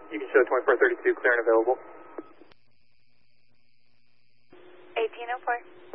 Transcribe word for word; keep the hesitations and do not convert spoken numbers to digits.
You can show twenty-four thirty-two clear and available. eighteen oh four.